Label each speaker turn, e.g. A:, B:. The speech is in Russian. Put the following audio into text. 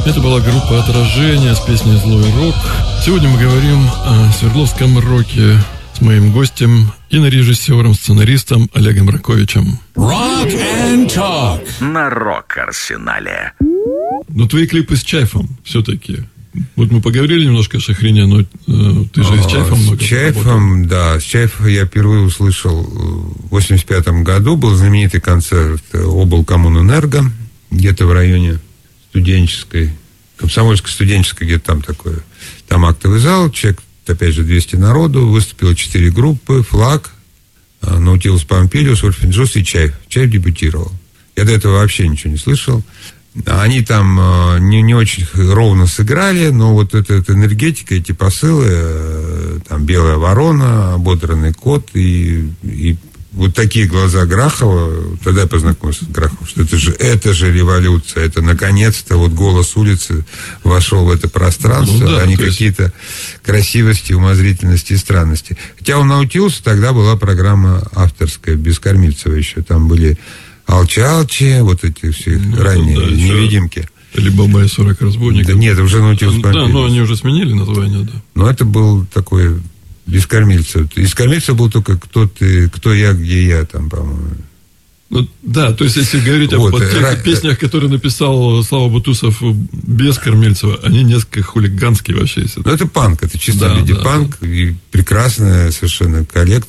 A: Это была группа «Отражение» с песней «Злой рок». Сегодня мы говорим о Свердловском роке с моим гостем, кинорежиссером, сценаристом Олегом Раковичем.
B: Rock and Talk
C: на Рок-Арсенале.
A: Но твои клипы с Чайфом все-таки. Вот мы поговорили немножко о Шахрине, но ты же с Чайфом много
D: С Чайфом,
A: работал.
D: да. С Чайфом я впервые услышал в 85 году. Был знаменитый концерт облкоммунэнерго, где-то в районе студенческой, Комсомольско-студенческой, где-то там такое. Там актовый зал, человек, опять же, 200 народу. Выступило 4 группы: «Флаг», «Наутилус Помпилиус», «Ольфин Джус» и «Чайф». Чайф дебютировал. Я до этого вообще ничего не слышал. Они там не очень ровно сыграли, но вот эта энергетика, эти посылы, там «Белая ворона», «Ободранный кот» и вот такие глаза Грахова. Тогда я познакомился с Граховым, что это же революция, это наконец-то вот голос улицы вошел в это пространство,
A: да,
D: а не какие-то красивости, умозрительности и странности. Хотя у «Наутилуса» тогда была программа авторская, без Кормильцева еще, там были Алчи, вот эти все ранние невидимки.
A: Либо «Бай 40 разбойников».
D: Да нет, уже «Наутилус Помпилиус».
A: Да, но они уже сменили название, да.
D: Но это был такой без Кормильцева. Из Кормильцева был только «Кто ты, кто я, где я», там, по-моему.
A: Ну, да, то есть, если говорить
D: Вот,
A: о тех песнях, которые написал Слава Бутусов без Кормильцева, они несколько хулиганские вообще.
D: Ну, это панк, это чисто
A: да,
D: панк, да. И прекрасная совершенно коллекция.